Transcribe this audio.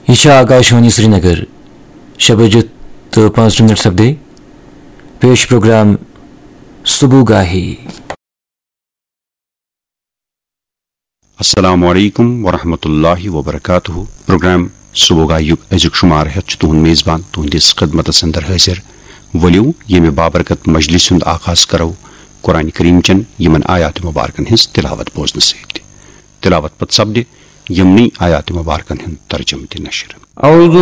यह आकाशवाणी श्रीनगर शब 5 सपदे पेश प्रोग्राम सुबुगाही। अस्सलामु अलैकुम वरहमतुल्लाहि वबरकातुहु। प्रोग्राम सुबुगाही अजुक शुमार है तुहद मेजबान तुहदिस खिदमत अंदर हाजिर वलियो ये बाबरकत मजलिस आगाज करो कुरान करीम चन यमन आयात मुबारकन हिंस तिलावत बोजन सत। तिलावत पत सपदे यमनी आयात मुबारकन हिंद तर्जुम नशर।